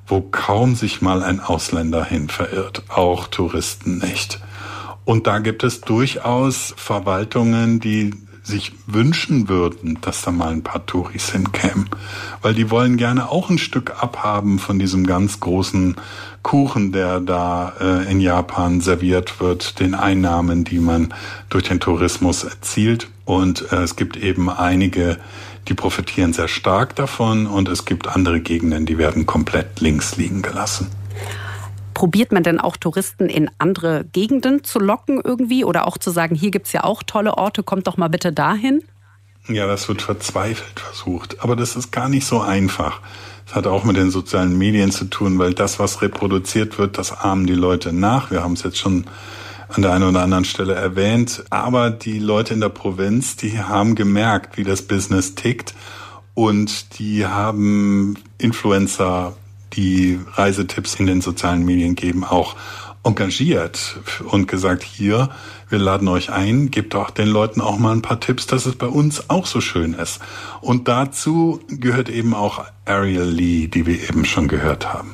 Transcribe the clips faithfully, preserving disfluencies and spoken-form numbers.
wo kaum sich mal ein Ausländer hin verirrt, auch Touristen nicht. Und da gibt es durchaus Verwaltungen, die sich wünschen würden, dass da mal ein paar Touris hinkämen. Weil die wollen gerne auch ein Stück abhaben von diesem ganz großen Kuchen, der da äh, in Japan serviert wird, den Einnahmen, die man durch den Tourismus erzielt. Und äh, es gibt eben einige, die profitieren sehr stark davon, und es gibt andere Gegenden, die werden komplett links liegen gelassen. Probiert man denn auch Touristen in andere Gegenden zu locken irgendwie, oder auch zu sagen, hier gibt's ja auch tolle Orte, kommt doch mal bitte dahin? Ja, das wird verzweifelt versucht, aber das ist gar nicht so einfach. Das hat auch mit den sozialen Medien zu tun, weil das, was reproduziert wird, das ahmen die Leute nach. Wir haben es jetzt schon an der einen oder anderen Stelle erwähnt, aber die Leute in der Provinz, die haben gemerkt, wie das Business tickt, und die haben Influencer, die Reisetipps in den sozialen Medien geben, auch engagiert und gesagt, hier, wir laden euch ein, gebt doch den Leuten auch mal ein paar Tipps, dass es bei uns auch so schön ist. Und dazu gehört eben auch Ariel Lee, die wir eben schon gehört haben.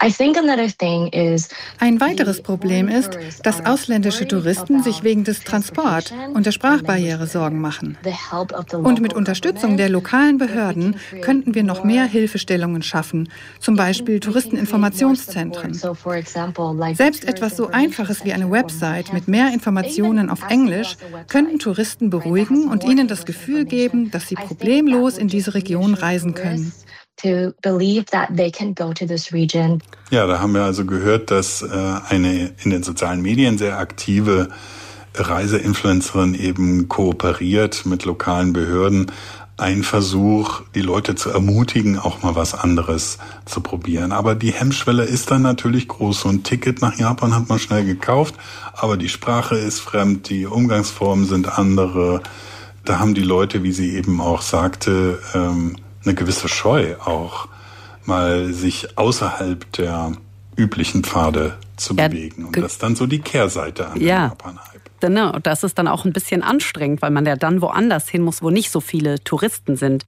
Ein weiteres Problem ist, dass ausländische Touristen sich wegen des Transport und der Sprachbarriere Sorgen machen. Und mit Unterstützung der lokalen Behörden könnten wir noch mehr Hilfestellungen schaffen, zum Beispiel Touristeninformationszentren. Selbst etwas so Einfaches wie eine Website mit mehr Informationen auf Englisch könnten Touristen beruhigen und ihnen das Gefühl geben, dass sie problemlos in diese Region reisen können. To believe that they can go to this region. Ja, da haben wir also gehört, dass äh, eine in den sozialen Medien sehr aktive Reiseinfluencerin eben kooperiert mit lokalen Behörden. Ein Versuch, die Leute zu ermutigen, auch mal was anderes zu probieren. Aber die Hemmschwelle ist dann natürlich groß. So ein Ticket nach Japan hat man schnell gekauft, aber die Sprache ist fremd, die Umgangsformen sind andere. Da haben die Leute, wie sie eben auch sagte, ähm, eine gewisse Scheu auch, mal sich außerhalb der üblichen Pfade zu ja, bewegen. Und das ist dann so die Kehrseite an ja, dem Japan-Hype. Genau, das ist dann auch ein bisschen anstrengend, weil man ja dann woanders hin muss, wo nicht so viele Touristen sind.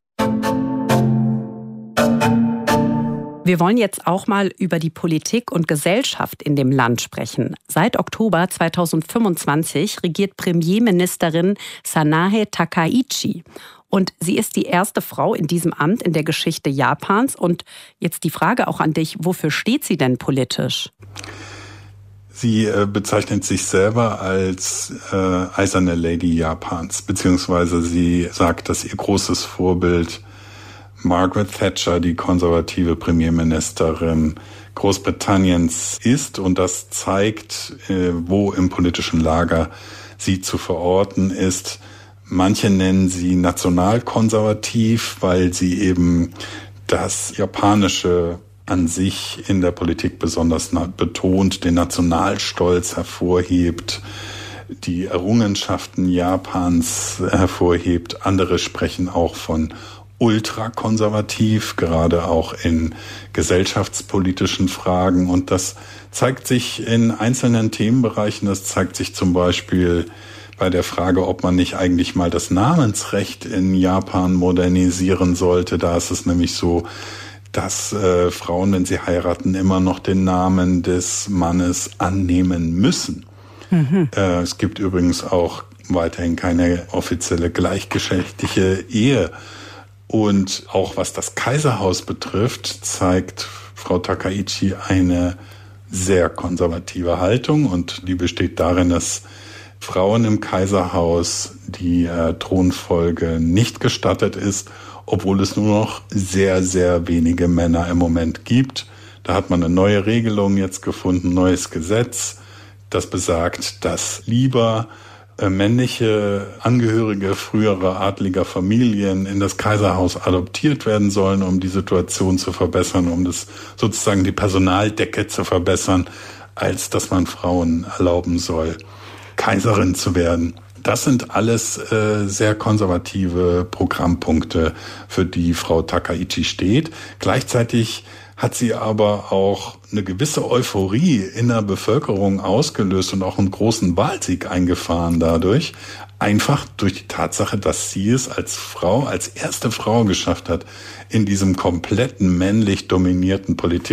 Wir wollen jetzt auch mal über die Politik und Gesellschaft in dem Land sprechen. Seit Oktober zweitausendfünfundzwanzig regiert Premierministerin Sanae Takaichi. Und sie ist die erste Frau in diesem Amt in der Geschichte Japans. Und jetzt die Frage auch an dich, wofür steht sie denn politisch? Sie äh, bezeichnet sich selber als äh, eiserne Lady Japans, beziehungsweise sie sagt, dass ihr großes Vorbild Margaret Thatcher, die konservative Premierministerin Großbritanniens, ist. Und das zeigt, äh, wo im politischen Lager sie zu verorten ist. Manche nennen sie nationalkonservativ, weil sie eben das Japanische an sich in der Politik besonders betont, den Nationalstolz hervorhebt, die Errungenschaften Japans hervorhebt. Andere sprechen auch von ultrakonservativ, gerade auch in gesellschaftspolitischen Fragen. Und das zeigt sich in einzelnen Themenbereichen. Das zeigt sich zum Beispiel bei der Frage, ob man nicht eigentlich mal das Namensrecht in Japan modernisieren sollte. Da ist es nämlich so, dass äh, Frauen, wenn sie heiraten, immer noch den Namen des Mannes annehmen müssen. Mhm. Äh, es gibt übrigens auch weiterhin keine offizielle gleichgeschlechtliche Ehe. Und auch was das Kaiserhaus betrifft, zeigt Frau Takaichi eine sehr konservative Haltung. Und die besteht darin, dass Frauen im Kaiserhaus die äh, Thronfolge nicht gestattet ist, obwohl es nur noch sehr, sehr wenige Männer im Moment gibt. Da hat man eine neue Regelung jetzt gefunden, neues Gesetz, das besagt, dass lieber äh, männliche Angehörige früherer adliger Familien in das Kaiserhaus adoptiert werden sollen, um die Situation zu verbessern, um das sozusagen die Personaldecke zu verbessern, als dass man Frauen erlauben soll, Kaiserin zu werden. Das sind alles äh, sehr konservative Programmpunkte, für die Frau Takaichi steht. Gleichzeitig hat sie aber auch eine gewisse Euphorie in der Bevölkerung ausgelöst und auch einen großen Wahlsieg eingefahren dadurch. Einfach durch die Tatsache, dass sie es als Frau, als erste Frau geschafft hat, in diesem kompletten männlich dominierten Politik